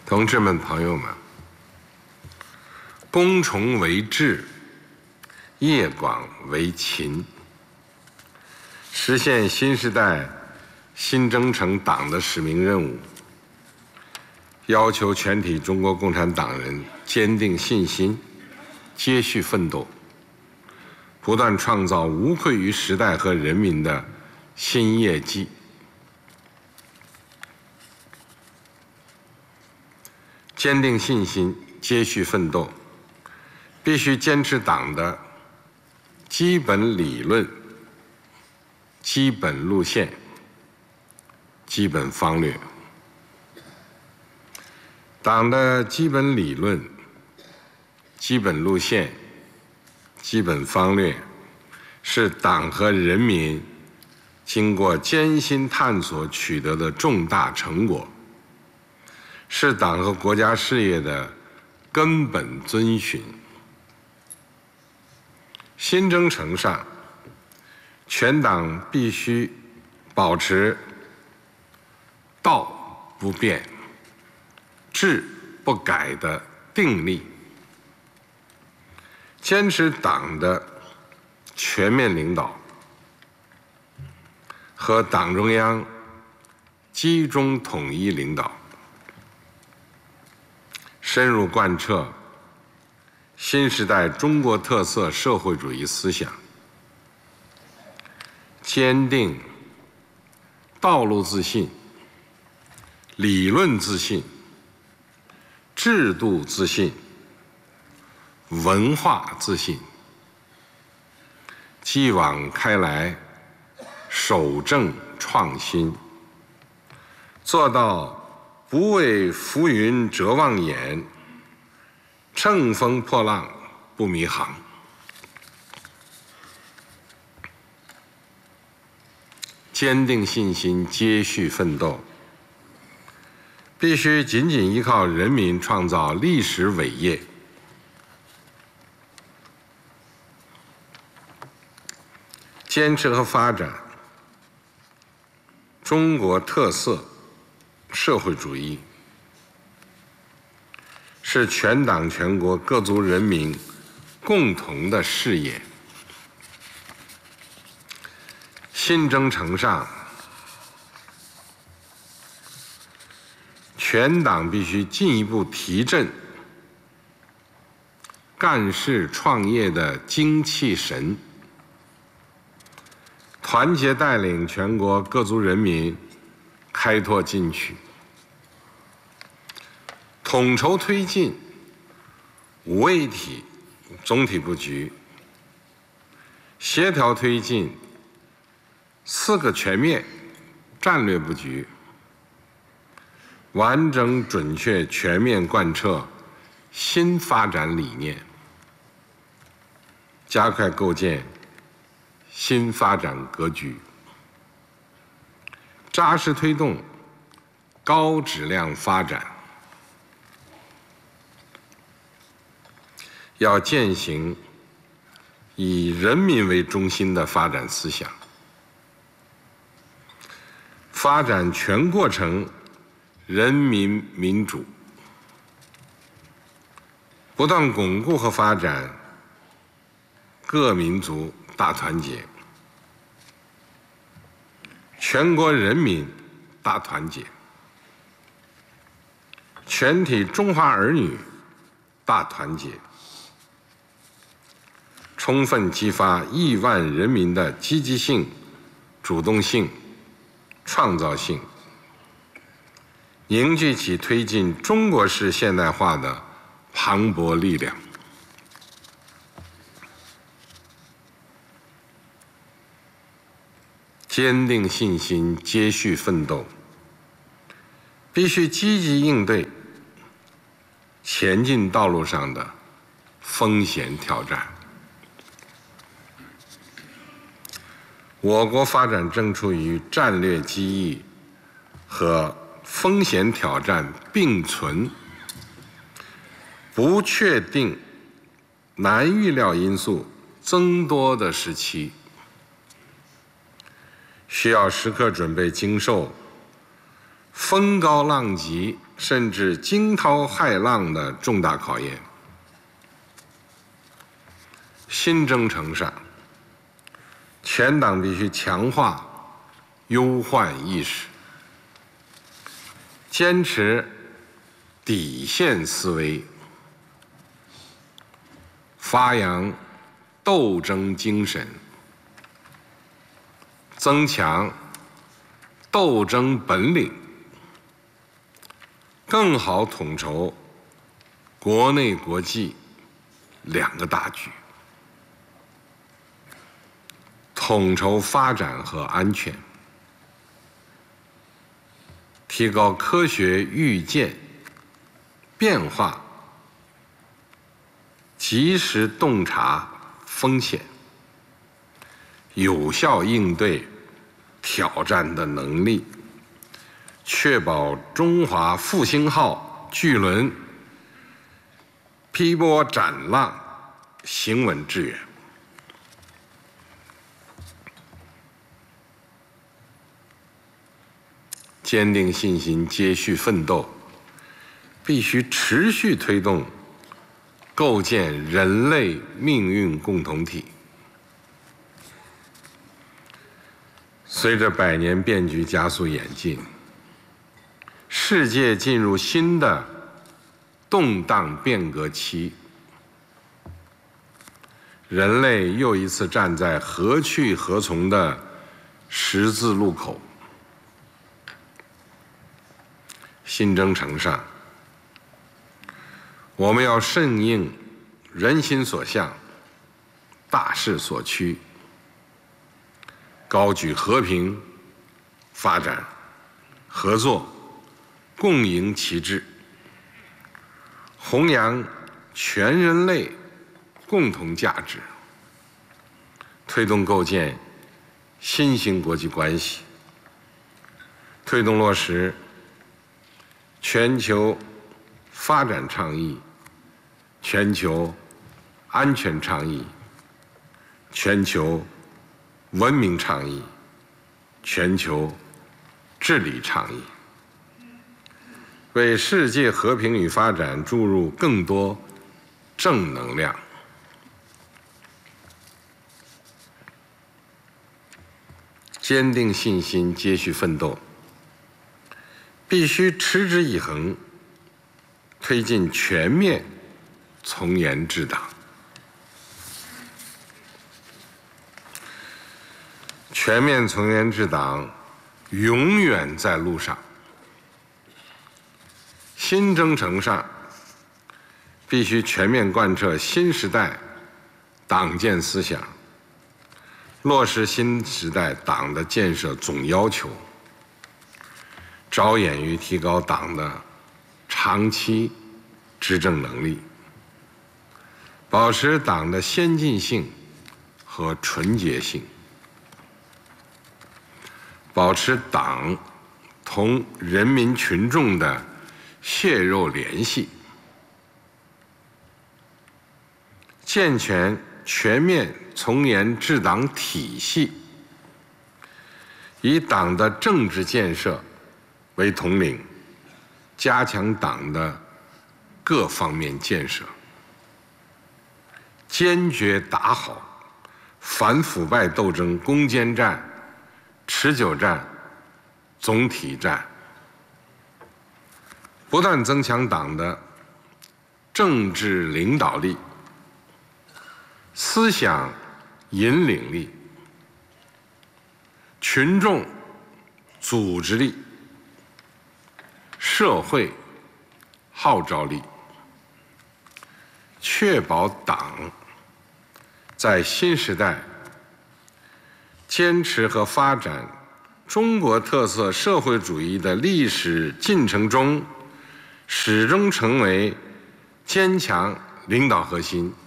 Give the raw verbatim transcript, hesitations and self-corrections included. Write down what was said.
同志们、朋友们，攻崇为智，业广为勤，实现新时代新征程党的使命任务，要求全体中国共产党人坚定信心，接续奋斗，不断创造无愧于时代和人民的新业绩。坚定信心，接续奋斗，必须坚持党的基本理论、基本路线、基本方略。党的基本理论、基本路线、基本方略，是党和人民经过艰辛探索取得的重大成果，是党和国家事业的根本遵循。新征程上，全党必须保持道不变、志不改的定力，坚持党的全面领导和党中央集中统一领导，深入贯彻新时代中国特色社会主义思想，坚定道路自信、理论自信、制度自信、文化自信，继往开来，守正创新，做到不为浮云遮望眼，乘风破浪不迷航。坚定信心，接续奋斗，必须紧紧依靠人民创造历史伟业。坚持和发展中国特色社会主义，是全党全国各族人民共同的事业。新征程上，全党必须进一步提振干事创业的精气神，团结带领全国各族人民开拓进取，统筹推进五位一体总体布局，协调推进四个全面战略布局，完整准确全面贯彻新发展理念，加快构建新发展格局，扎实推动高质量发展。要践行以人民为中心的发展思想，发展全过程人民民主，不断巩固和发展各民族大团结，全国人民大团结，全体中华儿女大团结，充分激发亿万人民的积极性、主动性、创造性，凝聚起推进中国式现代化的磅礴力量。坚定信心，接续奋斗，必须积极应对前进道路上的风险挑战。我国发展正处于战略机遇和风险挑战并存、不确定、难预料因素增多的时期，需要时刻准备经受风高浪急甚至惊涛骇浪的重大考验。新征程上，全党必须强化忧患意识，坚持底线思维，发扬斗争精神，增强斗争本领，更好统筹国内国际两个大局，统筹发展和安全，提高科学预见、变化、及时洞察风险、有效应对挑战的能力，确保中华复兴号巨轮劈波斩浪，行稳致远。坚定信心，接续奋斗，必须持续推动构建人类命运共同体。随着百年变局加速演进，世界进入新的动荡变革期，人类又一次站在何去何从的十字路口。新征程上，我们要顺应人心所向、大势所趋，高举和平、发展、合作、共赢旗帜，弘扬全人类共同价值，推动构建新型国际关系，推动落实全球发展倡议、全球安全倡议、全球文明倡议、全球治理倡议，为世界和平与发展注入更多正能量。坚定信心，接续奋斗，必须持之以恒，推进全面从严治党。全面从严治党永远在路上。新征程上，必须全面贯彻新时代党建思想，落实新时代党的建设总要求，着眼于提高党的长期执政能力，保持党的先进性和纯洁性，保持党同人民群众的血肉联系，健全全面从严治党体系，以党的政治建设为统领，加强党的各方面建设，坚决打好反腐败斗争攻坚战、持久战、总体战，不断增强党的政治领导力、思想引领力、群众组织力、社会号召力，确保党在新时代坚持和发展中国特色社会主义的历史进程中，始终成为坚强领导核心、